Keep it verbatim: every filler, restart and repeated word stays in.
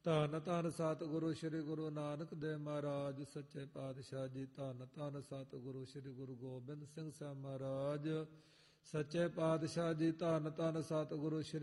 ਧੰਨ ਧੰਨ ਸਤਿਗੁਰੂ ਸ੍ਰੀ ਗੁਰੂ ਨਾਨਕ ਦੇਵ ਮਹਾਰਾਜ ਸੱਚੇ ਪਾਤਸ਼ਾਹ ਜੀ। ਧੰਨ ਧੰਨ ਸਤਿਗੁਰੂ ਸ੍ਰੀ ਗੁਰੂ ਗੋਬਿੰਦ ਸਿੰਘ ਸਾਹਿਬ ਮਹਾਰਾਜ ਸੱਚੇ ਪਾਤਸ਼ਾਹ ਜੀ। ਧੰਨ ਧੰਨ ਸਤਿਗੁਰੂ ਸ੍ਰੀ